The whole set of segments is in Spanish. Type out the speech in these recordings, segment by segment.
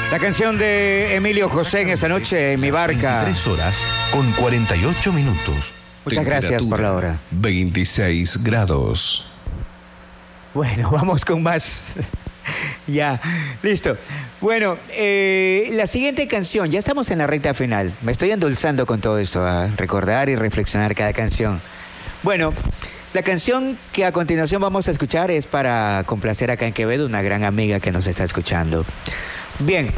La canción de Emilio José en esta noche en mi barca. 23 horas con 48 minutos. Muchas gracias por la hora. 26 grados. Bueno, vamos con más. Ya, listo. Bueno, la siguiente canción, ya estamos en la recta final. Me estoy endulzando con todo esto, a recordar y reflexionar cada canción. Bueno, la canción que a continuación vamos a escuchar es para complacer acá en Quevedo, una gran amiga que nos está escuchando. Bien,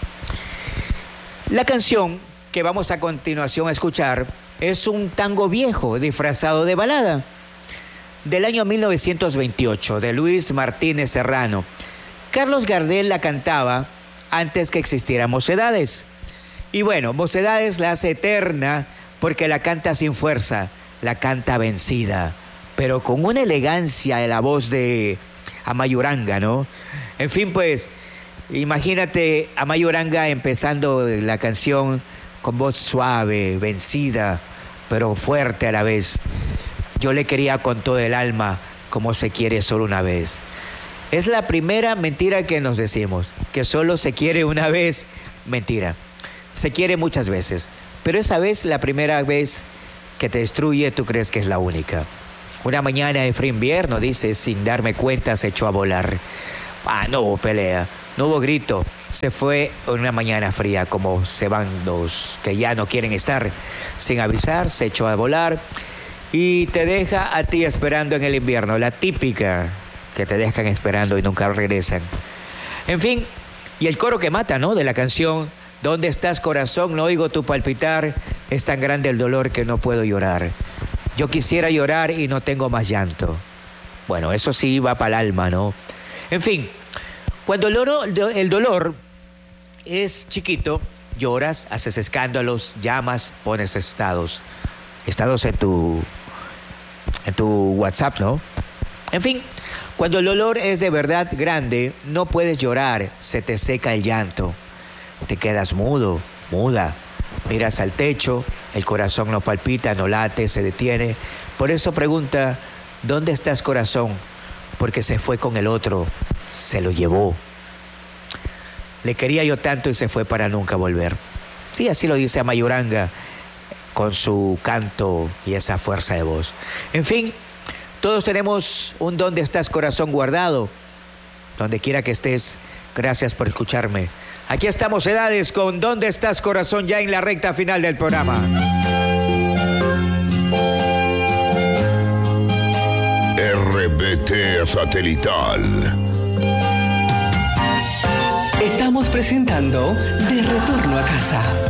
la canción que vamos a continuación a escuchar es un tango viejo disfrazado de balada del año 1928 de Luis Martínez Serrano. Carlos Gardel la cantaba antes que existieran Mocedades. Y bueno, Mocedades la hace eterna porque la canta sin fuerza, la canta vencida, pero con una elegancia de la voz de Amayo Uranga, ¿no? En fin, pues, imagínate a Amayo Uranga empezando la canción con voz suave, vencida, pero fuerte a la vez. Yo le quería con todo el alma como se quiere solo una vez. Es la primera mentira que nos decimos, que solo se quiere una vez. Mentira, se quiere muchas veces, pero esa vez, la primera vez que te destruye, tú crees que es la única. Una mañana de frío invierno, dice, sin darme cuenta se echó a volar. No hubo pelea, no hubo grito, se fue en una mañana fría, como se van los que ya no quieren estar. Sin avisar, se echó a volar y te deja a ti esperando en el invierno, la típica que te dejan esperando y nunca regresan. En fin, y el coro que mata, ¿no?, de la canción, ¿dónde estás, corazón? No oigo tu palpitar, es tan grande el dolor que no puedo llorar. Yo quisiera llorar y no tengo más llanto. Bueno, eso sí va para el alma, ¿no? En fin, cuando el dolor es chiquito, lloras, haces escándalos, llamas, pones estados en tu WhatsApp, ¿no? En fin, cuando el dolor es de verdad grande, no puedes llorar, se te seca el llanto. Te quedas mudo, muda, miras al techo, el corazón no palpita, no late, se detiene. Por eso pregunta, ¿dónde estás, corazón? Porque se fue con el otro, se lo llevó. Le quería yo tanto y se fue para nunca volver. Sí, así lo dice Amayo Uranga con su canto y esa fuerza de voz. En fin, todos tenemos un ¿dónde estás, corazón? Guardado. Donde quiera que estés, gracias por escucharme. Aquí estamos, Edades, con ¿dónde estás, corazón? Ya en la recta final del programa. RBT Satelital. Estamos presentando De Retorno a Casa.